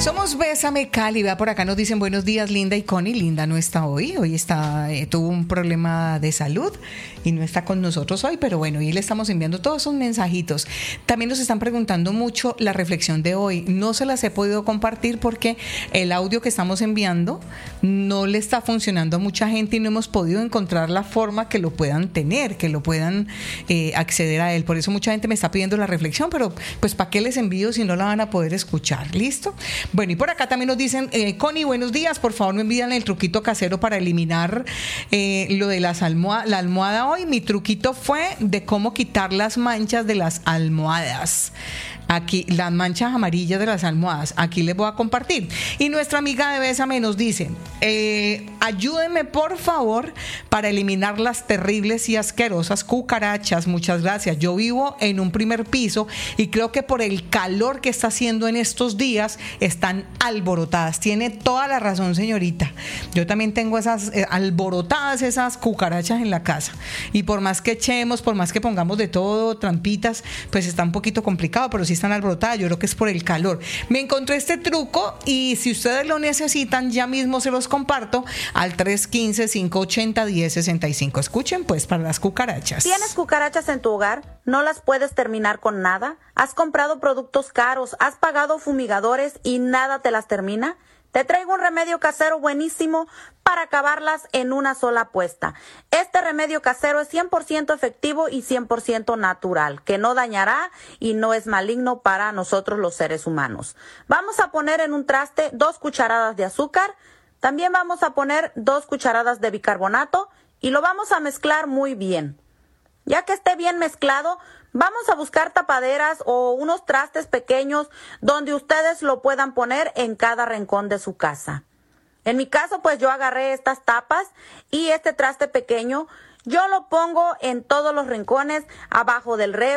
Somos Bésame Cali, vea por acá nos dicen buenos días Linda y Connie. Linda no está hoy está, tuvo un problema de salud y no está con nosotros hoy, pero bueno, y le estamos enviando todos esos mensajitos. También nos están preguntando mucho la reflexión de hoy, no se las he podido compartir porque el audio que estamos enviando no le está funcionando a mucha gente y no hemos podido encontrar la forma que lo puedan tener, que lo puedan acceder a él, por eso mucha gente me está pidiendo la reflexión, pero pues ¿para qué les envío si no la van a poder escuchar? ¿Listo? Bueno, y por acá también nos dicen, Connie, buenos días, por favor me envían el truquito casero para eliminar lo de la almohada hoy. Mi truquito fue de cómo quitar las manchas de las almohadas. Aquí, las manchas amarillas de las almohadas, aquí les voy a compartir. Y nuestra amiga de Bésame nos dice, ayúdenme por favor para eliminar las terribles y asquerosas cucarachas, muchas gracias. Yo vivo en un primer piso y creo que por el calor que está haciendo en estos días están alborotadas. Tiene toda la razón, señorita. Yo también tengo esas alborotadas, esas cucarachas en la casa. Y por más que echemos, por más que pongamos de todo, trampitas, pues está un poquito complicado, pero sí están alborotadas, yo creo que es por el calor. Me encontré este truco y si ustedes lo necesitan, ya mismo se los comparto al 315-580-1065. Escuchen pues para las cucarachas. ¿Tienes cucarachas en tu hogar? ¿No las puedes terminar con nada? ¿Has comprado productos caros? ¿Has pagado fumigadores y nada te las termina? Te traigo un remedio casero buenísimo para acabarlas en una sola puesta. Este remedio casero es 100% efectivo y 100% natural, que no dañará y no es maligno para nosotros los seres humanos. Vamos a poner en un traste 2 cucharadas de azúcar, también vamos a poner 2 cucharadas de bicarbonato y lo vamos a mezclar muy bien. Ya que esté bien mezclado, vamos a buscar tapaderas o unos trastes pequeños donde ustedes lo puedan poner en cada rincón de su casa. En mi caso, pues yo agarré estas tapas y este traste pequeño, yo lo pongo en todos los rincones, abajo del refri,